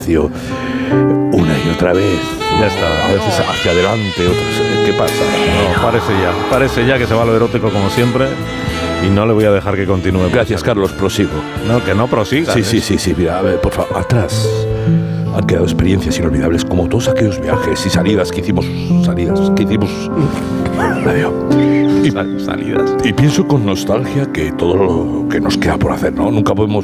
una y otra vez. Ya está. A veces hacia adelante, otras. ¿Qué pasa? No, parece ya que se va a lo erótico como siempre y no le voy a dejar que continúe. Gracias, Carlos, prosigo. No, que no prosiga. Sí, mira, a ver, por favor, atrás. Han quedado experiencias inolvidables como todos aquellos viajes y salidas que hicimos. Adiós. Salidas. Y pienso con nostalgia que todo lo que nos queda por hacer, ¿no? No podemos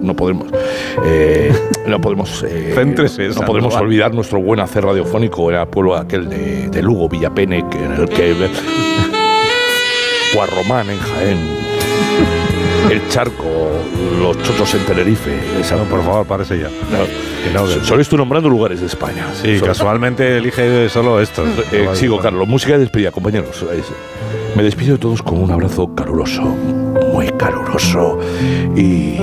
olvidar nuestro buen hacer radiofónico en el pueblo aquel de Lugo, Villapene, en el que Guarromán en Jaén, el Charco, los Chochos en Tenerife. No, por favor, párese ya. Solo estoy nombrando lugares de España. Sí, casualmente elige solo estos. Sigo, Carlos. Música de despedida, compañeros. Me despido de todos con un abrazo caluroso, muy caluroso y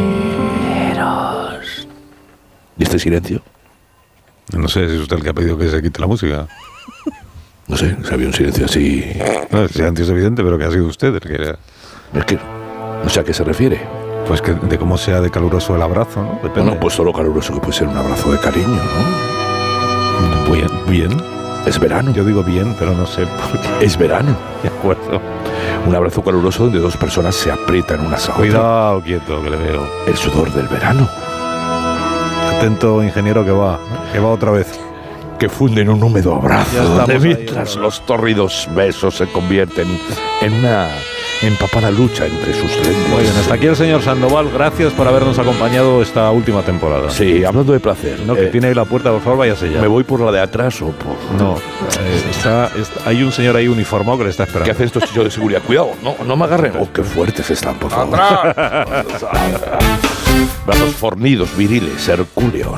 este silencio. No sé si es usted el que ha pedido que se quite la música. No sé, si había un silencio así. No, el silencio es evidente, pero que ha sido usted el que era. Es que no sé a qué se refiere. Pues que de cómo sea de caluroso el abrazo, ¿no? Depende. Bueno, pues solo caluroso que puede ser un abrazo de cariño, ¿no? Bien. Es verano. Yo digo bien, pero no sé por qué. Es verano. De acuerdo. Un abrazo caluroso donde dos personas se aprietan unas a otras. Cuidado, quieto, que le veo. El sudor del verano. Atento, ingeniero, que va otra vez. Que funden un húmedo abrazo. Mientras los tórridos besos se convierten en una empapada lucha entre sus lenguas. Muy bien, hasta aquí el señor Sandoval. Gracias por habernos acompañado esta última temporada. Sí, hablando de placer. No, que tiene ahí la puerta, por favor, váyase ya. ¿Me voy por la de atrás o por...? No, hay un señor ahí uniformado que le está esperando. ¿Qué hacen estos chicos de seguridad? Cuidado, no me agarren. Oh, qué fuertes están, por favor. ¡Atrás! Brazos fornidos, viriles, hercúleos.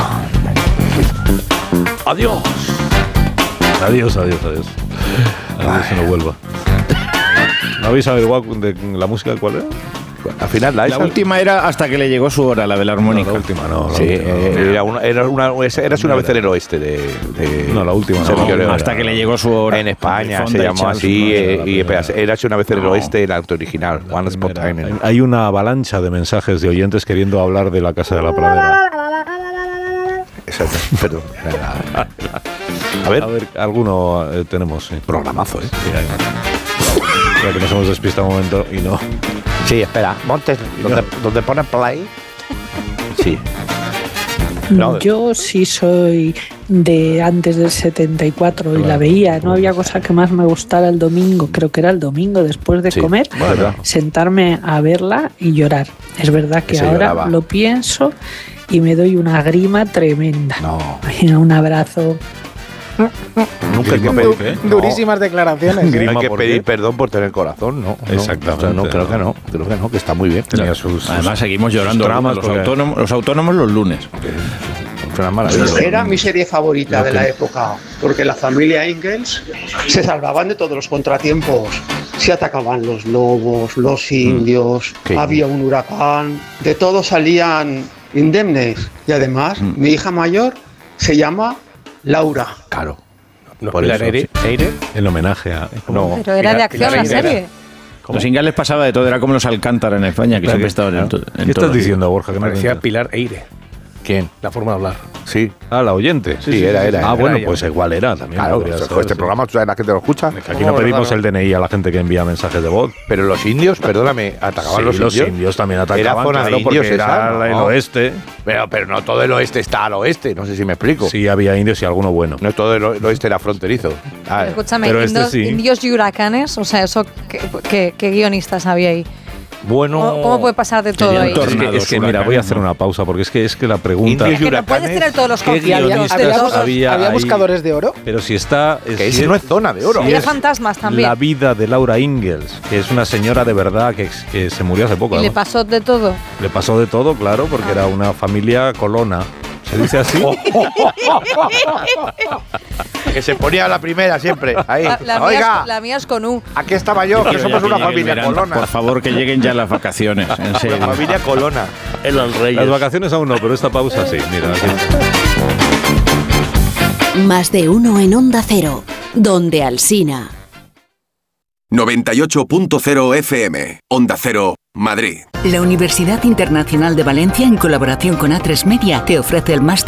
Adiós. Adiós. A ver si no vuelva. ¿No habéis averiguado de la música cuál era? Al final la última era hasta que le llegó su hora, la de la armónica. No, la última no. Sí, era una vez en el oeste No, la última no. Hasta que le llegó su hora. En España se llamó así. Era una vez en el oeste, el acto original. One Spot Time. Hay una avalancha de mensajes de oyentes queriendo hablar de la Casa de la Pradera. Exacto, perdón. A ver, alguno tenemos. Sí. Programazo, Sí, ya que nos hemos despistado un momento y no. Sí, espera, Montes, donde pone play. Sí. Yo sí soy de antes del 74 y la veía. No había cosa que más me gustara el domingo, creo que era el domingo después de comer, sentarme a verla y llorar. Es verdad que ahora lloraba. Lo pienso y me doy una grima tremenda. Un abrazo. Nunca hay que pedir, durísimas declaraciones. No hay que pedir perdón por tener corazón, ¿no. Exactamente. No, creo que no, que está muy bien. Además seguimos llorando los autónomos los lunes. Era mi serie favorita de la época, porque la familia Ingalls se salvaban de todos los contratiempos. Se atacaban los lobos, los indios, había un huracán, de todo salían indemnes. Y además, mi hija mayor se llama Laura. Claro. En homenaje a... No, pero era de acción la serie. Los Ingalls pasaba de todo, era como los Alcántara en España, que siempre estaban en todo. ¿Qué estás diciendo, Borja? Que parecía Pilar Eire. ¿Quién? La forma de hablar. Sí. La oyente. Sí, era. Bueno, pues igual era también. Claro, este programa, ¿tú sabes la gente lo escucha? Aquí no pedimos el DNI a la gente que envía mensajes de voz. Pero los indios, perdóname, atacaban los indios. Los indios también atacaban. Era zona de indios, era el oeste. Pero no todo el oeste está al oeste, no sé si me explico. Sí, había indios y alguno bueno. No todo el oeste era fronterizo. Escúchame, indios y huracanes, o sea, eso, ¿qué guionistas había ahí? Bueno, ¿Cómo puede pasar de todo ahí? Es que mira, voy a hacer una pausa porque es que la pregunta... Es que no puedes tener todos los conflictos. ¿Había buscadores de oro? Pero si está... Que ese no es zona de oro. Había fantasmas también. La vida de Laura Ingalls, que es una señora de verdad que se murió hace poco. ¿Y le pasó de todo? Le pasó de todo, claro, porque era una familia colona. ¿Se dice así? Que se ponía la primera siempre. Ahí. La mía es con U. Aquí estaba yo, que somos una familia colona. Por favor, que lleguen ya las vacaciones. En serio. Una familia colona. En los Reyes. Las vacaciones aún no, pero esta pausa sí. Mira. Más de uno en Onda Cero, donde Alsina. 98.0 FM, Onda Cero, Madrid. La Universidad Internacional de Valencia, en colaboración con A3 Media, te ofrece el máster